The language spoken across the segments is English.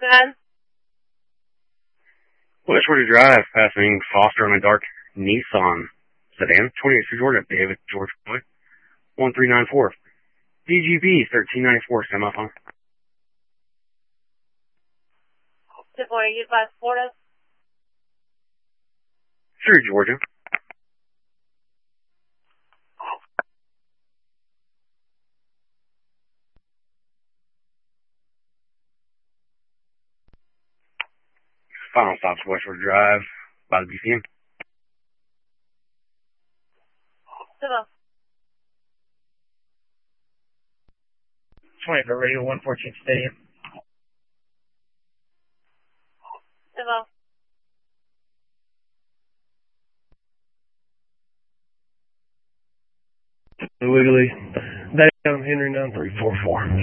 ahead. West Georgia Drive, passing Foster on a dark Nissan sedan, 28th Georgia, David, George Floyd, 1394. DGB 1394, semiphone. Good morning, you advise Florida? Sure, Georgia. Final stops West Georgia Drive by the BCM. Hello. 20 for radio 114 Stadium. Hello. Wiggly. That Henry 9344.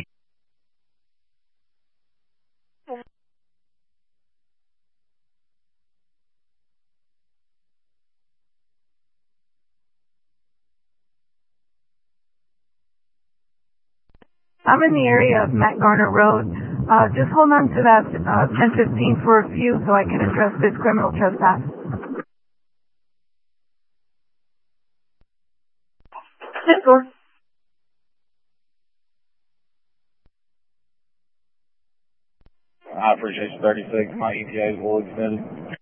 I'm in the area of Matt Garner Road. Just hold on to that 1015 for a few so I can address this criminal trespass. Sure. I appreciate you 36. My ETA is well extended.